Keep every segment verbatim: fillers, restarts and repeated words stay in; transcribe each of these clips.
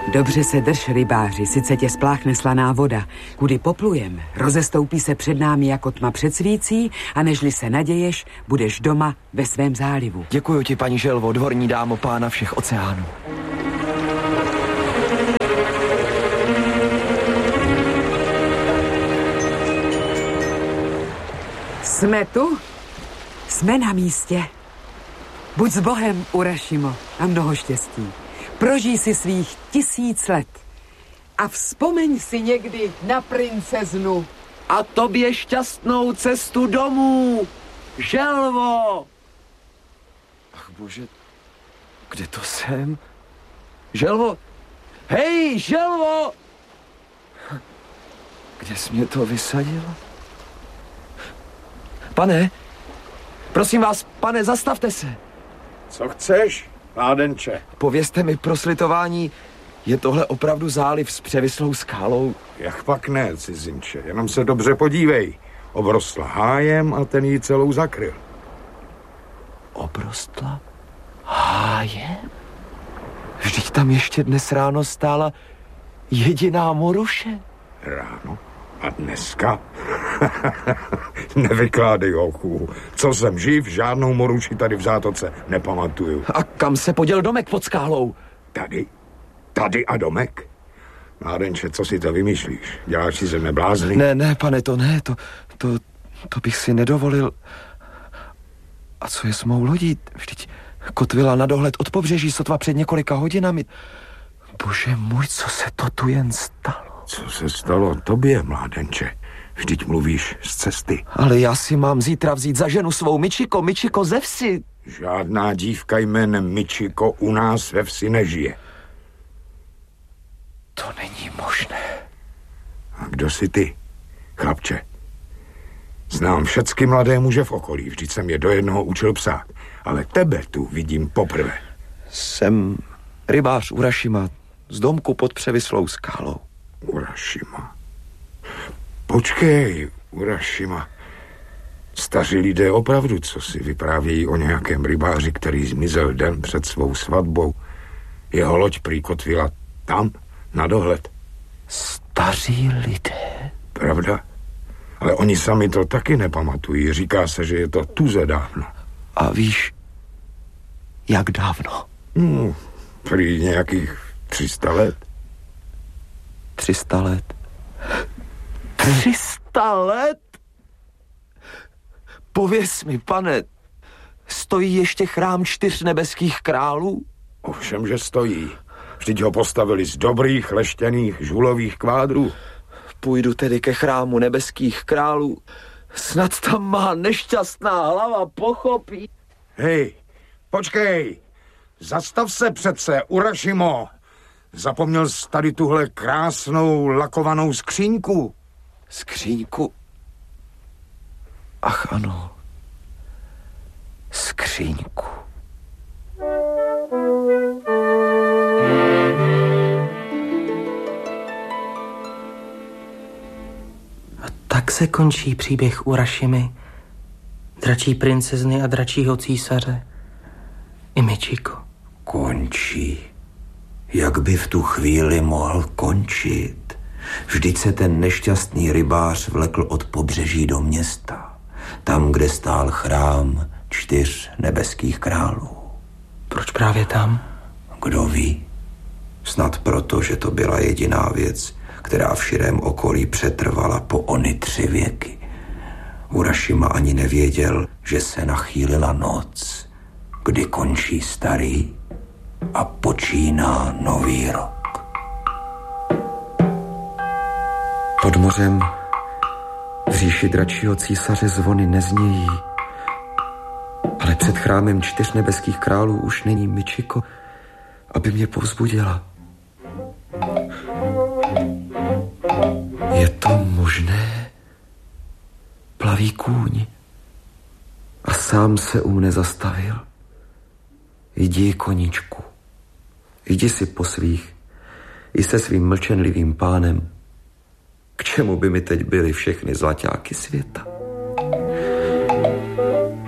Dobře se drž, rybáři, sice tě spláchne slaná voda. Kudy poplujem, rozestoupí se před námi jako tma před svící a nežli se naděješ, budeš doma ve svém zálivu. Děkuju ti, paní Želvo, dvorní dámo pána všech oceánů. Jsme tu? Jsme na místě. Buď s Bohem, Urashimo, a mnoho štěstí. Prožij si svých tisíc let. A vzpomeň si někdy na princeznu. A tobě šťastnou cestu domů, Želvo! Ach bože, kde to jsem? Želvo! Hej, Želvo! Kde jsi mě to vysadil? Pane, prosím vás, pane, zastavte se. Co chceš, mládenče? Povězte mi pro slitování, je tohle opravdu záliv s převislou skálou? Jak pak ne, cizinče, jenom se dobře podívej. Obrostla hájem a ten ji celou zakryl. Obrostla hájem? Vždyť tam ještě dnes ráno stála jediná moruše. Ráno? A dneska? Nevykládej, hochu. Co jsem živ, žádnou moruši tady v zátoce nepamatuju. A kam se poděl domek pod skálou? Tady? Tady a domek? Mládenče, co si to vymýšlíš? Děláš si ze mne blázny? Ne, ne, pane, to ne, to, to, to bych si nedovolil. A co je s mou lodí? Vždyť kotvila na dohled od pobřeží sotva před několika hodinami. Bože můj, co se to tu jen stalo? Co se stalo tobě, mládenče? Vždyť mluvíš z cesty. Ale já si mám zítra vzít za ženu svou Michiko, Michiko ze vsi. Žádná dívka jménem Michiko u nás ve vsi nežije. To není možné. A kdo jsi ty, chlapče? Znám všecky mladé muže v okolí, vždyť jsem je do jednoho učil psát. Ale tebe tu vidím poprvé. Jsem rybář Urashima z domku pod převislou skálou. Urashima. Počkej, Urashima. Staří lidé opravdu, co si vyprávějí o nějakém rybáři, který zmizel den před svou svatbou. Jeho loď prý kotvila tam, na dohled. Staří lidé? Pravda? Ale oni sami to taky nepamatují. Říká se, že je to tuze dávno. A víš, jak dávno? Hmm, prý nějakých tři sta let. Tři sta let? Tři sta let? Pověz mi, pane, stojí ještě chrám čtyř nebeských králů? Ovšem, že stojí. Vždyť ho postavili z dobrých, leštěných, žulových kvádrů. Půjdu tedy ke chrámu nebeských králů. Snad tam má nešťastná hlava pochopí. Hej, počkej. Zastav se přece, Urashimo. Zapomněl jsi tady tuhle krásnou lakovanou skříňku. Skříňku? Ach ano. Skříňku. Tak se končí příběh Urashimy, dračí princezny a dračího císaře i Michiko. Končí. Jak by v tu chvíli mohl končit? Vždyť se ten nešťastný rybář vlekl od pobřeží do města, tam, kde stál chrám čtyř nebeských králů. Proč právě tam? Kdo ví? Snad proto, že to byla jediná věc, která v širém okolí přetrvala po ony tři věky. Urashima ani nevěděl, že se nachýlila noc, kdy končí starý a počíná nový rok. Pod mořem v říši dračího císaře zvony neznějí, ale před chrámem čtyř nebeských králů už není Michiko, aby mě povzbudila. Je to možné? Plaví kůň a sám se u mne zastavil. Jdi, koníčku, jdi si po svých, i se svým mlčenlivým pánem. K čemu by mi teď byly všechny zlaťáky světa?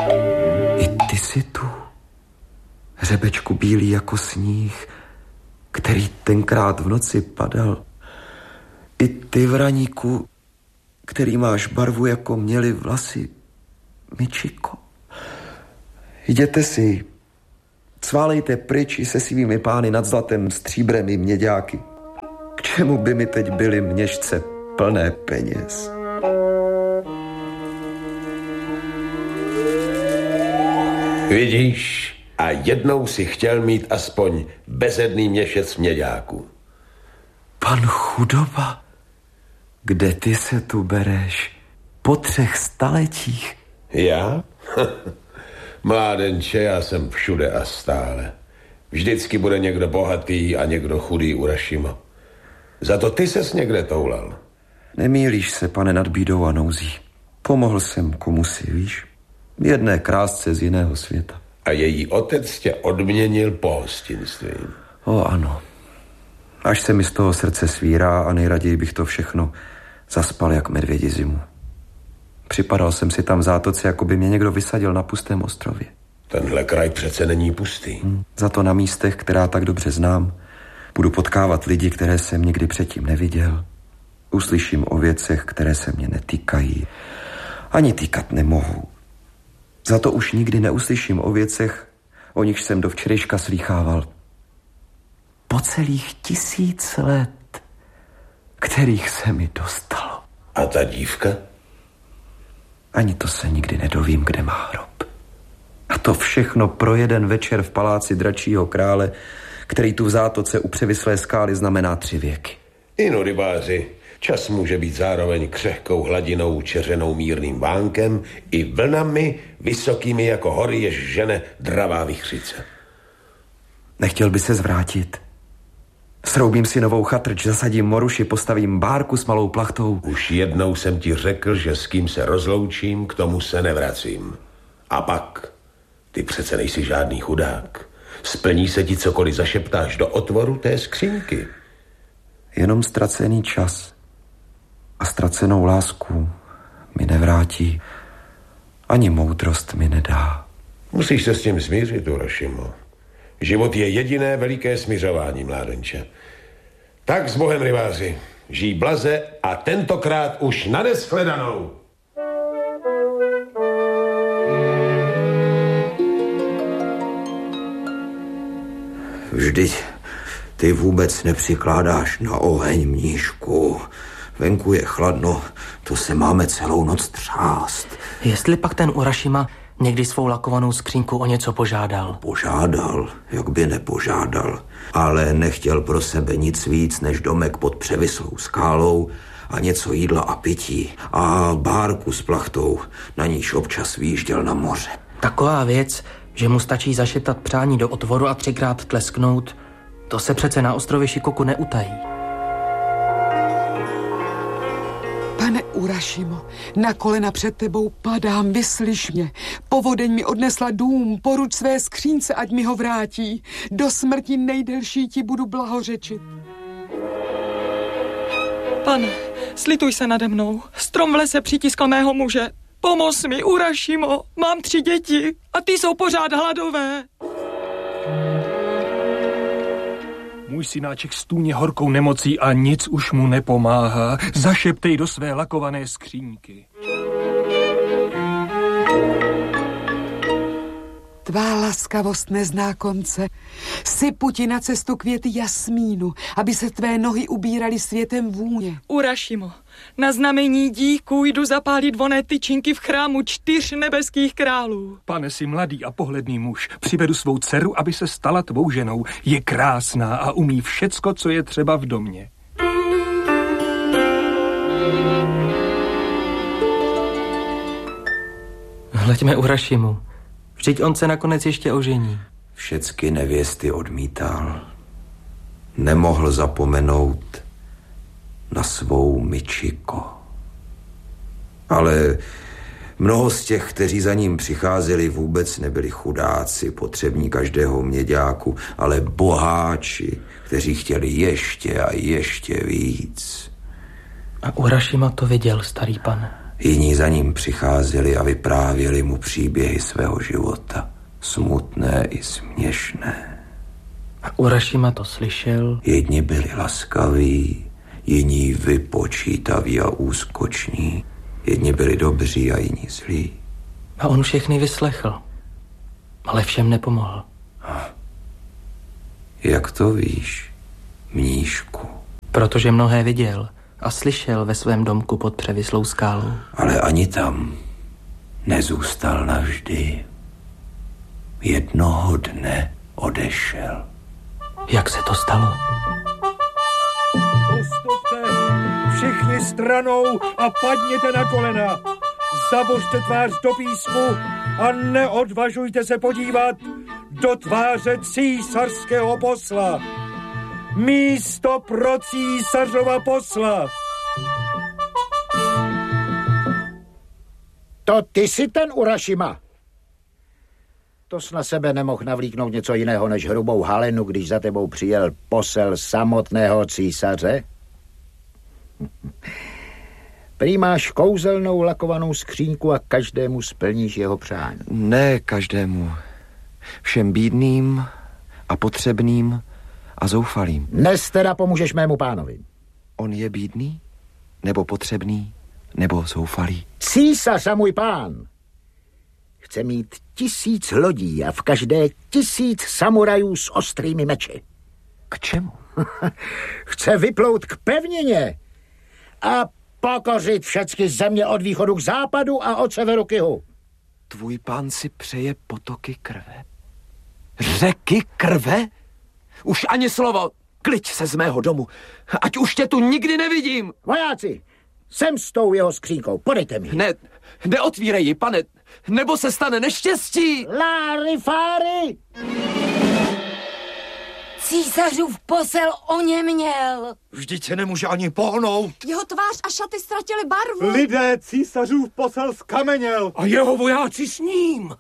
I ty jsi tu, hřebečku bílý jako sníh, který tenkrát v noci padal. I ty, vraníku, který máš barvu, jako měly vlasy Michiko. Jděte si, cválejte pryč i se svými pány nad zlatem, stříbrem i měďáky. K čemu by mi teď byly měšce plné peněz? Vidíš, a jednou si chtěl mít aspoň bezedný měšec měďáků. Pan Chudoba, kde ty se tu bereš? Po třech staletích? Já? Mládenče, já jsem všude a stále. Vždycky bude někdo bohatý a někdo chudý, Urashimo. Za to ty ses někde toulal. Nemýlíš se, pane, nad bídou a nouzí. Pomohl jsem komu si, víš? Jedné krásce z jiného světa. A její otec tě odměnil pohostinstvím. O ano. Až se mi z toho srdce svírá a nejraději bych to všechno zaspal jak medvědi zimu. Připadal jsem si tam v zátoce, jako by mě někdo vysadil na pustém ostrově. Tenhle kraj přece není pustý. Hmm. Za to na místech, která tak dobře znám, budu potkávat lidi, které jsem nikdy předtím neviděl. Uslyším o věcech, které se mě netýkají. Ani týkat nemohu. Za to už nikdy neuslyším o věcech, o nichž jsem do včerejška slýchával. Po celých tisíc let, kterých se mi dostalo. A ta dívka? Ani to se nikdy nedovím, kde má hrob. A to všechno pro jeden večer v paláci dračího krále, který tu v zátoce u převislé skály znamená tři věky. Inu, rybáři, čas může být zároveň křehkou hladinou čeřenou mírným vánkem i vlnami vysokými jako hory, jež žene dravá vichřice. Nechtěl by se zvrátit. Sroubím si novou chatrč, zasadím moruši, postavím bárku s malou plachtou. Už jednou jsem ti řekl, že s kým se rozloučím, k tomu se nevracím. A pak, ty přece nejsi žádný chudák. Splní se ti cokoliv zašeptáš do otvoru té skřínky. Jenom ztracený čas a ztracenou lásku mi nevrátí. Ani moudrost mi nedá. Musíš se s tím smířit, Urashimo. Život je jediné veliké smiřování, mládenče. Tak s Bohem, rybáři. Žij blaze a tentokrát už na neshledanou. Vždyť ty vůbec nepřikládáš na oheň, mníšku. Venku je chladno, to se máme celou noc třást. Jestli pak ten Urashima někdy svou lakovanou skřínku o něco požádal? Požádal, jak by nepožádal, ale nechtěl pro sebe nic víc než domek pod převislou skálou a něco jídla a pití a bárku s plachtou, na níž občas výjížděl na moře. Taková věc, že mu stačí zašeptat přání do otvoru a třikrát tlesknout, to se přece na ostrově Shikoku neutají. Pane Urashimo, na kolena před tebou padám, vyslyš mě. Povodeň mi odnesla dům, poruč své skřínce, ať mi ho vrátí. Do smrti nejdelší ti budu blahořečit. Pane, slituj se nade mnou. Strom v lese přitiskl mého muže. Pomoz mi, Urashimo, mám tři děti a ty jsou pořád hladové. Můj synáček stůně horkou nemocí a nic už mu nepomáhá. Zašeptej do své lakované skřínky. Tvá laskavost nezná konce. Sypu ti na cestu květy jasmínu, aby se tvé nohy ubíraly světem vůně. Urashimo, na znamení díku jdu zapálit voné tyčinky v chrámu čtyř nebeských králů. Pane, jsi mladý a pohledný muž. Přivedu svou dceru, aby se stala tvou ženou. Je krásná a umí všecko, co je třeba v domě. Hleďme Urashimu. Vždyť on se nakonec ještě ožení. Všecky nevěsty odmítal. Nemohl zapomenout na svou Michiko. Ale mnoho z těch, kteří za ním přicházeli, vůbec nebyli chudáci, potřební každého měďáku, ale boháči, kteří chtěli ještě a ještě víc. A Urashima to viděl, starý pan. Jiní za ním přicházeli a vyprávěli mu příběhy svého života, smutné i směšné. A Urashima to slyšel. Jedni byli laskaví, jiní vypočítaví a úskoční. Jedni byli dobří a jiní zlí. A on všechny vyslechl, ale všem nepomohl. Jak to víš, mníšku? Protože mnohé viděl a slyšel ve svém domku pod převislou skálou. Ale ani tam nezůstal navždy. Jednoho dne odešel. Jak se to stalo? Postupte všichni stranou a padněte na kolena. Zabořte tvář do písku a neodvažujte se podívat do tváře císařského posla. Místo pro císařova posla. To ty jsi ten Urashima. To jsi na sebe nemohl navlíknout něco jiného než hrubou halenu, když za tebou přijel posel samotného císaře? Prý máš kouzelnou lakovanou skřínku a každému splníš jeho přání. Ne každému. Všem bídným a potřebným a zoufalým. Dnes teda pomůžeš mému pánovi. On je bídný? Nebo potřebný? Nebo zoufalý? Císař a můj pán chce mít tisíc lodí a v každé tisíc samurajů s ostrými meči. K čemu? Chce vyplout k pevnině a pokořit všechny země od východu k západu a od severu k jihu. Tvůj pán si přeje potoky krve? Řeky krve? Už ani slovo. Kliď se z mého domu. Ať už tě tu nikdy nevidím. Vojáci, sem s tou jeho skřínkou, podejte mi. Ne, neotvírej ji, pane, nebo se stane neštěstí. Láry fáry! Císařův posel oněměl. Vždyť se nemůže ani pohnout. Jeho tvář a šaty ztratily barvu. Lidé, císařův posel skameněl. A jeho vojáci s ním.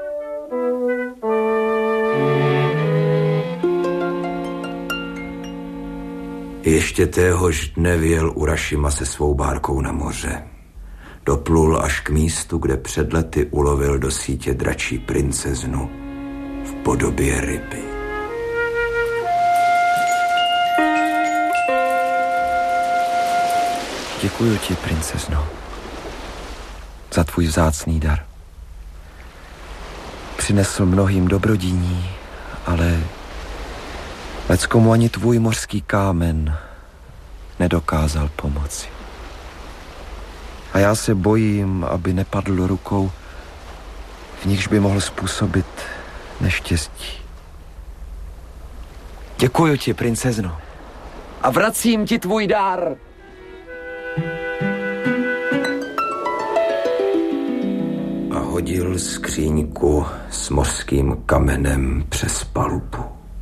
Ještě téhož dne vyjel Urashima se svou bárkou na moře. Doplul až k místu, kde před lety ulovil do sítě dračí princeznu v podobě ryby. Děkuji ti, princezno, za tvůj vzácný dar. Přinesl mnohým dobrodíní, ale leckomu ani tvůj mořský kámen nedokázal pomoci. A já se bojím, aby nepadl do rukou, v nichž by mohl způsobit neštěstí. Děkuji ti, princezno, a vracím ti tvůj dar. A hodil skříňku s mořským kamenem přes palubu.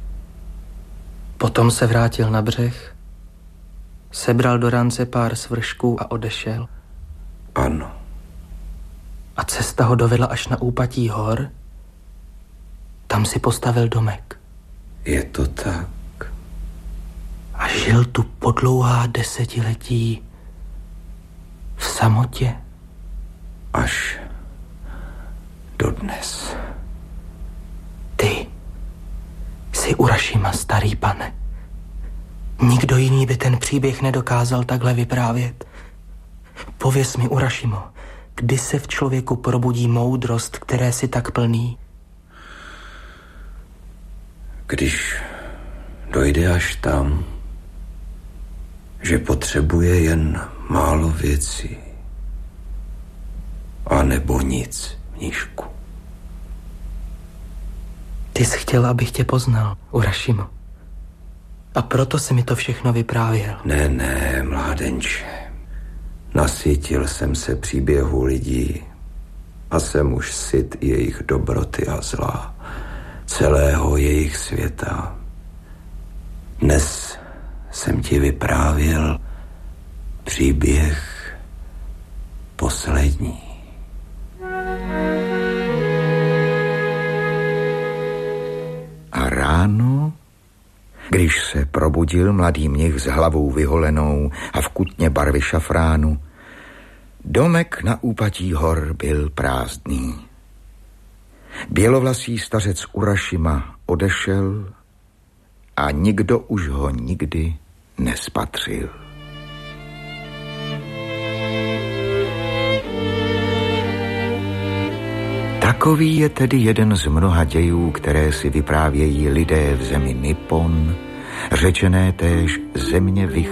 Potom se vrátil na břeh, sebral do rance pár svršků a odešel. Ano. A cesta ho dovedla až na úpatí hor. Tam si postavil domek. Je to tak. A žil tu po dlouhá desetiletí v samotě. Až dodnes. Ty jsi Urashima, starý pane. Nikdo jiný by ten příběh nedokázal takhle vyprávět. Pověz mi, Urashimo, kdy se v člověku probudí moudrost, které si tak plný? Když dojde až tam, že potřebuje jen málo věcí, a nebo nic, mníšku. Ty jsi chtěl, abych tě poznal, Urashimo. A proto si mi to všechno vyprávěl. Ne, ne, mládenče. Nasytil jsem se příběhu lidí a jsem už syt jejich dobroty a zla, celého jejich světa. Dnes jsem ti vyprávěl příběh poslední. A ráno, když se probudil mladý mnich s hlavou vyholenou a v kutně barvy šafránu, domek na úpatí hor byl prázdný. Bělovlasý stařec Urashima odešel a nikdo už ho nikdy nespatřil. Takový je tedy jeden z mnoha dějů, které si vyprávějí lidé v zemi Nippon, řečené též země vychází